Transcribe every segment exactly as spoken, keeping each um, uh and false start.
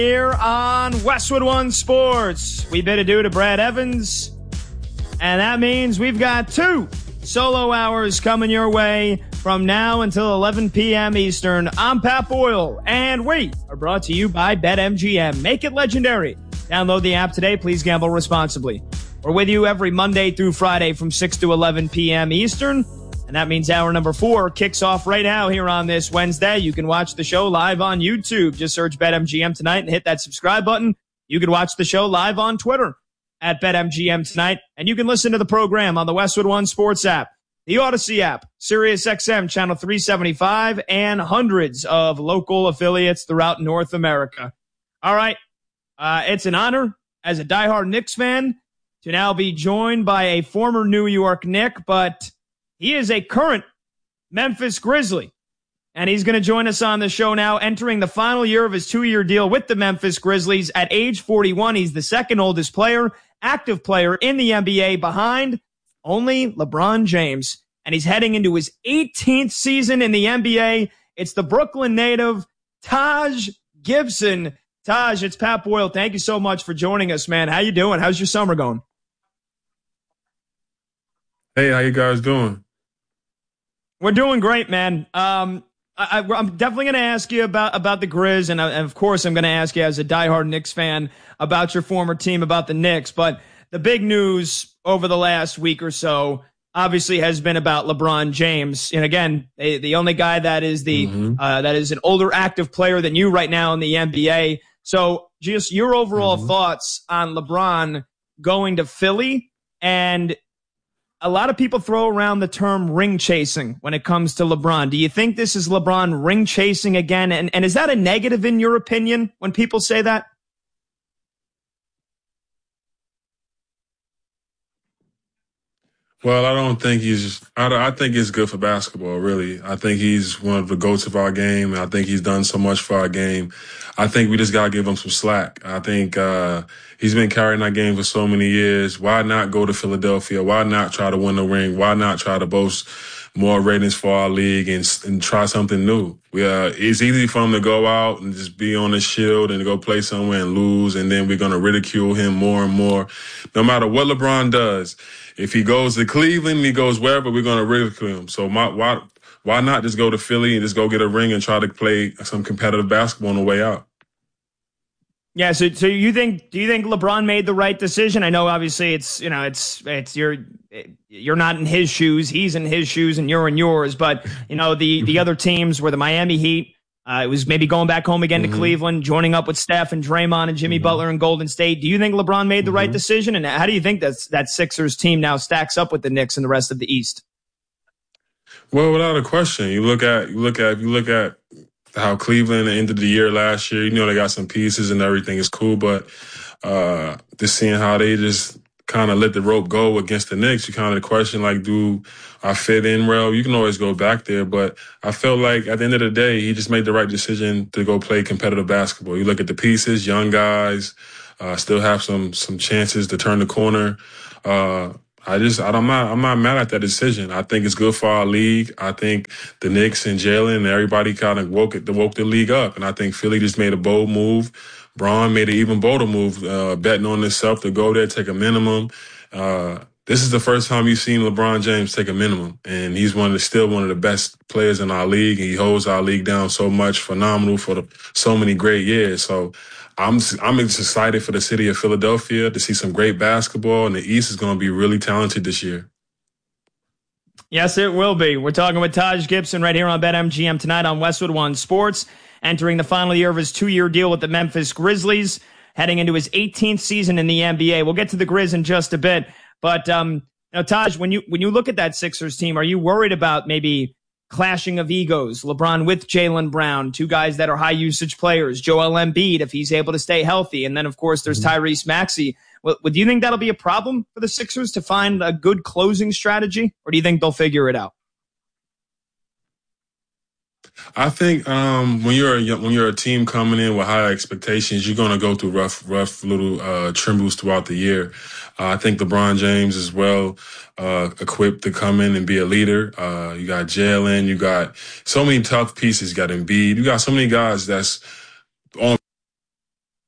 Here on Westwood One Sports, we bid adieu to Brad Evans, and that means we've got two solo hours coming your way from now until eleven p.m. Eastern. I'm Pat Boyle, and we are brought to you by BetMGM. Make it legendary. Download the app today. Please gamble responsibly. We're with you every Monday through Friday from six to eleven p.m. Eastern. And that means hour number four kicks off right now here on this Wednesday. You can watch the show live on YouTube. Just search BetMGM Tonight and hit that subscribe button. You can watch the show live on Twitter at BetMGM Tonight. And you can listen to the program on the Westwood One Sports app, the Odyssey app, SiriusXM Channel three seventy-five, and hundreds of local affiliates throughout North America. All right. Uh, it's an honor as a diehard Knicks fan to now be joined by a former New York Knick, but he is a current Memphis Grizzly, and he's going to join us on the show now, entering the final year of his two-year deal with the Memphis Grizzlies. At age forty-one, he's the second oldest player, active player in the N B A, behind only LeBron James, and he's heading into his eighteenth season in the N B A. It's the Brooklyn native, Taj Gibson. Taj, it's Pat Boyle. Thank you so much for joining us, man. How you doing? How's your summer going? Hey, how you guys doing? We're doing great, man. Um, I, I, I'm definitely going to ask you about, about the Grizz, and, I, and of course I'm going to ask you as a diehard Knicks fan about your former team, about the Knicks. But the big news over the last week or so obviously has been about LeBron James. And again, the, the only guy that is the mm-hmm. uh, that is an older active player than you right now in the N B A. So just your overall mm-hmm. thoughts on LeBron going to Philly. And a lot of people throw around the term ring chasing when it comes to LeBron. Do you think this is LeBron ring chasing again? And, and is that a negative in your opinion when people say that? Well, I don't think he's – I I think it's good for basketball, really. I think he's one of the GOATs of our game. I think he's done so much for our game. I think we just got to give him some slack. I think uh, he's been carrying our game for so many years. Why not go to Philadelphia? Why not try to win the ring? Why not try to boast more ratings for our league and, and try something new? We, uh, it's easy for him to go out and just be on the shield and go play somewhere and lose, and then we're going to ridicule him more and more. No matter what LeBron does, if he goes to Cleveland, he goes wherever, we're going to ridicule him. So my, why why not just go to Philly and just go get a ring and try to play some competitive basketball on the way out? Yeah, so so you think do you think LeBron made the right decision? I know obviously it's you know it's it's you're you're not in his shoes, he's in his shoes, and you're in yours. But you know the the other teams were the Miami Heat. Uh, it was maybe going back home again mm-hmm. to Cleveland, joining up with Steph and Draymond and Jimmy mm-hmm. Butler and Golden State. Do you think LeBron made the mm-hmm. right decision? And how do you think that that Sixers team now stacks up with the Knicks and the rest of the East? Well, without a question, you look at you look at you look at how Cleveland ended the year last year. You know they got some pieces and everything is cool, but uh, just seeing how they just kind of let the rope go against the Knicks, you kind of question like, do I fit in well? You can always go back there, but I felt like at the end of the day, he just made the right decision to go play competitive basketball. You look at the pieces, young guys, uh, still have some some chances to turn the corner. Uh, I just, I'm not, I'm not mad at that decision. I think it's good for our league. I think the Knicks and Jalen and everybody kind of woke it, woke the league up, and I think Philly just made a bold move. Braun made an even bolder move, uh, betting on himself to go there, take a minimum. Uh, this is the first time you've seen LeBron James take a minimum, and he's one of the, still one of the best players in our league. He holds our league down so much, phenomenal for the, so many great years. So I'm I'm excited for the city of Philadelphia to see some great basketball, and the East is going to be really talented this year. Yes, it will be. We're talking with Taj Gibson right here on BetMGM Tonight on Westwood One Sports, entering the final year of his two-year deal with the Memphis Grizzlies, heading into his eighteenth season in the N B A. We'll get to the Grizz in just a bit, but um, you know, Taj, when you when you look at that Sixers team, are you worried about maybe clashing of egos? LeBron with Jaylen Brown, two guys that are high-usage players. Joel Embiid, if he's able to stay healthy, and then of course there's Tyrese Maxey. Well, do you think that'll be a problem for the Sixers to find a good closing strategy, or do you think they'll figure it out? I think um, when you're a, when you're a team coming in with high expectations, you're going to go through rough, rough little uh, trembles throughout the year. Uh, I think LeBron James is well uh, equipped to come in and be a leader. Uh, you got Jalen, you got so many tough pieces. You got Embiid, you got so many guys that's on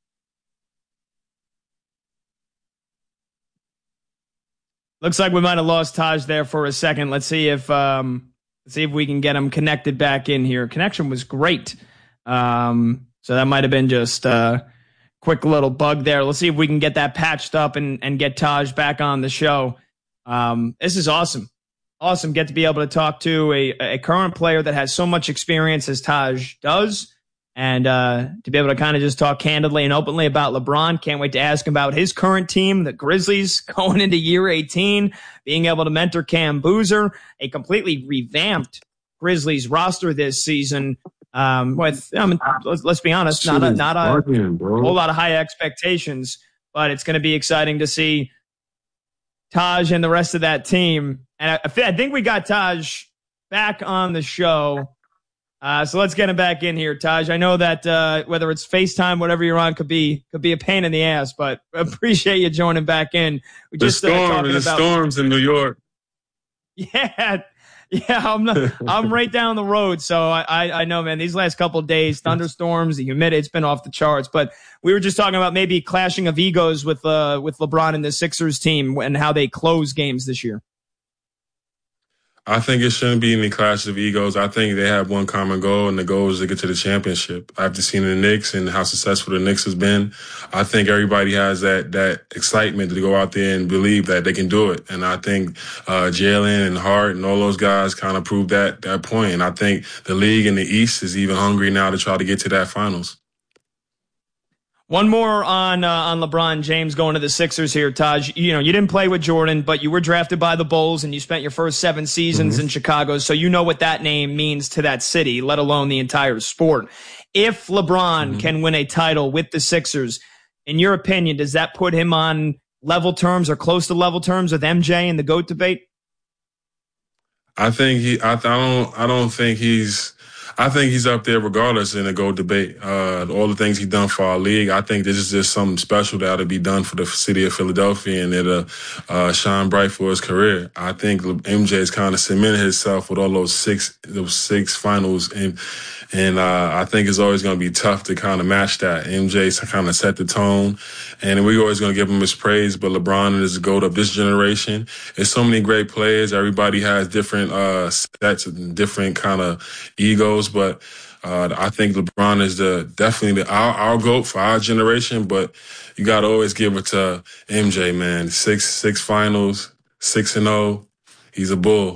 Looks like we might have lost Taj there for a second. Let's see if um, let's see if we can get him connected back in here. Connection was great. Um, so that might have been just a quick little bug there. Let's see if we can get that patched up and, and get Taj back on the show. Um, this is awesome. Awesome. Get to be able to talk to a, a current player that has so much experience as Taj does. And uh, to be able to kind of just talk candidly and openly about LeBron. Can't wait to ask him about his current team, the Grizzlies, going into year eighteen, being able to mentor Cam Boozer, a completely revamped Grizzlies roster this season. Um, with I mean, let's, let's be honest, not a, not a whole lot of high expectations, but it's going to be exciting to see Taj and the rest of that team. And I, I think we got Taj back on the show. Uh, so let's get him back in here, Taj. I know that uh, whether it's FaceTime, whatever you're on, could be could be a pain in the ass, but appreciate you joining back in. We the just storm, uh, talking the about storms in New York. Yeah, yeah, I'm not, I'm right down the road, so I, I I know, man. These last couple of days, thunderstorms, the humidity, it's been off the charts. But we were just talking about maybe clashing of egos with uh with LeBron and the Sixers team and how they close games this year. I think it shouldn't be any clash of egos. I think they have one common goal, and the goal is to get to the championship. After seeing the Knicks and how successful the Knicks has been, I think everybody has that that excitement to go out there and believe that they can do it. And I think uh, Jalen and Hart and all those guys kind of proved that that point. And I think the league in the East is even hungry now to try to get to that finals. One more on uh, on LeBron James going to the Sixers here, Taj. You know, you didn't play with Jordan, but you were drafted by the Bulls, and you spent your first seven seasons mm-hmm. in Chicago, so you know what that name means to that city, let alone the entire sport. If LeBron mm-hmm. can win a title with the Sixers, in your opinion, does that put him on level terms or close to level terms with M J in the GOAT debate? I think he. I, I don't. I don't think he's. I think he's up there regardless in the GOAT debate. Uh, all the things he's done for our league, I think this is just something special that ought to be done for the city of Philadelphia, and it'll uh, shine bright for his career. I think M J has kind of cemented himself with all those six, those six finals, and and uh, I think it's always going to be tough to kind of match that. M J's kind of set the tone, and we're always going to give him his praise. But LeBron is the GOAT of this generation. There's so many great players. Everybody has different uh, sets and different kind of egos. But uh, I think LeBron is the definitely the, our, our GOAT for our generation. But you got to always give it to M J, man. Six six finals, six and zero. He's a bull.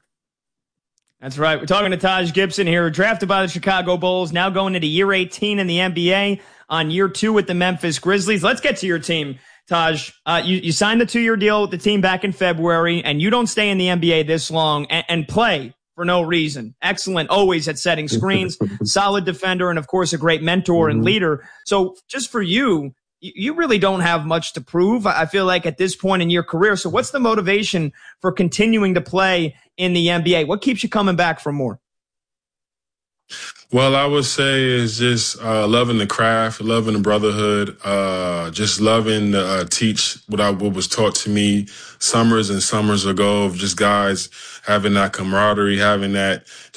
That's right. We're talking to Taj Gibson here, drafted by the Chicago Bulls, now going into year eighteen in the N B A, on year two with the Memphis Grizzlies. Let's get to your team, Taj. Uh, you, you signed the two-year deal with the team back in February, and you don't stay in the N B A this long and, and play for no reason. Excellent, always at setting screens, solid defender, and of course a great mentor and leader. So just for you, you really don't have much to prove, I feel like, at this point in your career. So what's the motivation for continuing to play in the N B A? What keeps you coming back for more? Well, I would say is just uh, loving the craft, loving the brotherhood, uh, just loving to uh, teach what I what was taught to me summers and summers ago, of just guys having that camaraderie, having that